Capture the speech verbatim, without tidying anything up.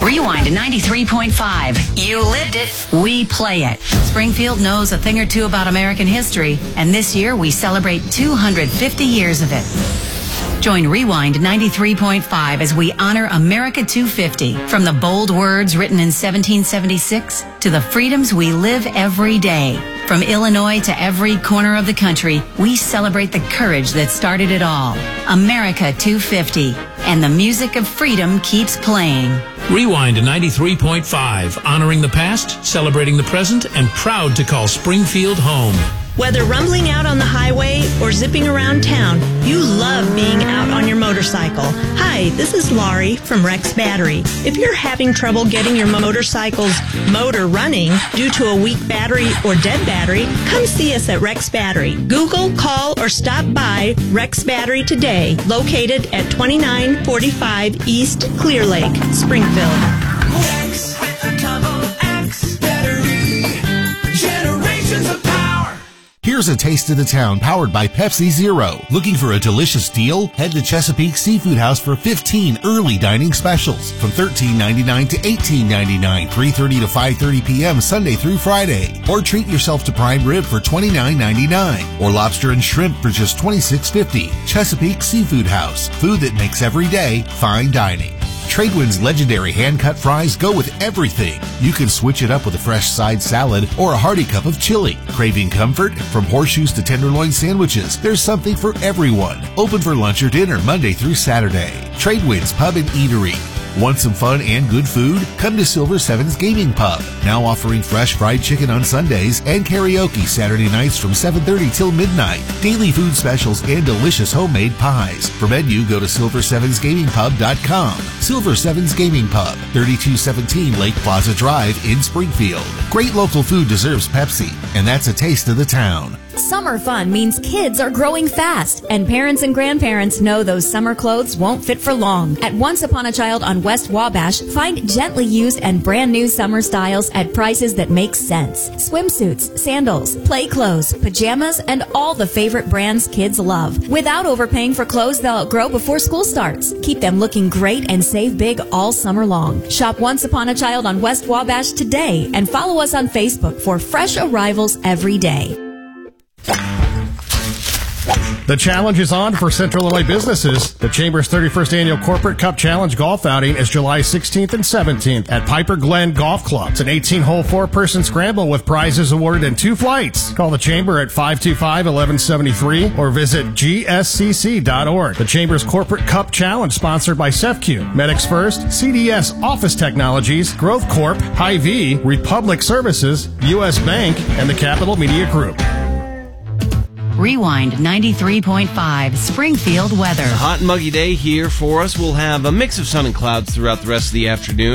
Rewind to ninety-three point five. You lived it. We play it. Springfield knows a thing or two about American history, and this year we celebrate two hundred fifty years of it. Join Rewind ninety-three point five as we honor America two fifty. From the bold words written in seventeen seventy-six to the freedoms we live every day. From Illinois to every corner of the country, we celebrate the courage that started it all. America two fifty. And the music of freedom keeps playing. Rewind to ninety-three point five, honoring the past, celebrating the present, and proud to call Springfield home. Whether rumbling out on the highway or zipping around town, you love being out on your motorcycle. Hi, this is Laurie from Rex Battery. If you're having trouble getting your motorcycle's motor running due to a weak battery or dead battery, come see us at Rex Battery. Google, call, or stop by Rex Battery today, located at twenty-nine forty-five East Clear Lake, Springfield. Rex with a double X battery. Generations of power. Here's a taste of the town powered by Pepsi Zero. Looking for a delicious deal? Head to Chesapeake Seafood House for fifteen early dining specials from thirteen ninety-nine to eighteen ninety-nine, three thirty to five thirty p.m. Sunday through Friday. Or treat yourself to prime rib for twenty-nine ninety-nine or lobster and shrimp for just twenty-six fifty. Chesapeake Seafood House. Food that makes every day fine dining. Tradewind's legendary hand-cut fries go with everything. You can switch it up with a fresh side salad or a hearty cup of chili. Craving comfort? From horseshoes to tenderloin sandwiches, there's something for everyone. Open for lunch or dinner Monday through Saturday. Tradewind's Pub and Eatery. Want some fun and good food? Come to Silver Sevens Gaming Pub. Now offering fresh fried chicken on Sundays and karaoke Saturday nights from seven thirty till midnight. Daily food specials and delicious homemade pies. For menu, go to silver sevens gaming pub dot com. Silver Sevens Gaming Pub, thirty-two seventeen Lake Plaza Drive in Springfield. Great local food deserves Pepsi, and that's a taste of the town. Summer fun means kids are growing fast, and parents and grandparents know those summer clothes won't fit for long. At Once Upon a Child on West Wabash, find gently used and brand new summer styles at prices that make sense. Swimsuits, sandals, play clothes, pajamas, and all the favorite brands kids love, without overpaying for clothes they'll outgrow before school starts. Keep them looking great and save big all summer long. Shop Once Upon a Child on West Wabash today and follow us on Facebook for fresh arrivals every day. The challenge is on for Central Illinois businesses. The Chamber's thirty-first Annual Corporate Cup Challenge Golf Outing is July sixteenth and seventeenth at Piper Glen Golf Club. It's an eighteen-hole four-person scramble with prizes awarded in two flights. Call the Chamber at five two five, one one seven three or visit G S C C dot org. The Chamber's Corporate Cup Challenge sponsored by SEFCU, Medics First, C D S Office Technologies, Growth Corp, Hy-Vee, Republic Services, U S Bank, and the Capital Media Group. Rewind ninety-three point five, Springfield weather. A hot and muggy day here for us. We'll have a mix of sun and clouds throughout the rest of the afternoon.